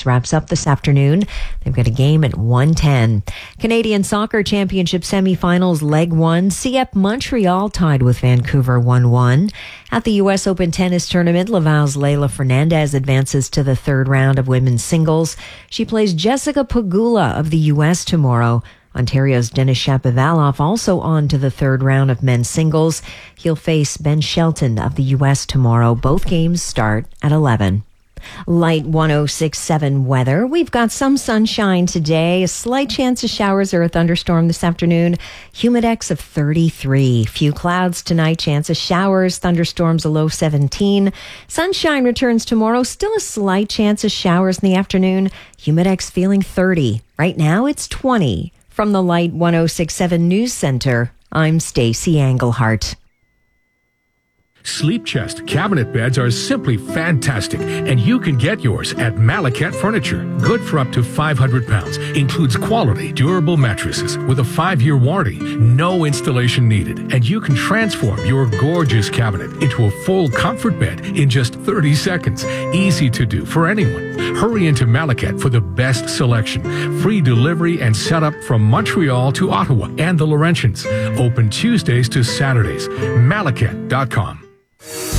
Tennis wraps up this afternoon. They've got a game at 1:10. Canadian Soccer Championship semifinals leg 1. CF Montreal tied with Vancouver 1-1. At the U.S. Open Tennis Tournament, Laval's Leylah Fernandez advances to the third round of women's singles. She plays Jessica Pegula of the U.S. tomorrow. Ontario's Denis Shapovalov also on to the third round of men's singles. He'll face Ben Shelton of the U.S. tomorrow. Both games start at 11. Light 106.7 weather. We've got some sunshine today, a slight chance of showers or a thunderstorm this afternoon. Humidex of 33. Few clouds tonight, chance of showers, thunderstorms a low 17. Sunshine returns tomorrow, still a slight chance of showers in the afternoon. Humidex feeling 30. Right now it's 20. From the Light 106.7 News Center, I'm Stacey Engelhart. Sleep Chest cabinet beds are simply fantastic, and you can get yours at Malacat Furniture. Good for up to 500 pounds. Includes quality, durable mattresses with a 5-year warranty. No installation needed, and you can transform your gorgeous cabinet into a full comfort bed in just 30 seconds. Easy to do for anyone. Hurry into Malacat for the best selection. Free delivery and setup from Montreal to Ottawa and the Laurentians. Open Tuesdays to Saturdays. Malacat.com.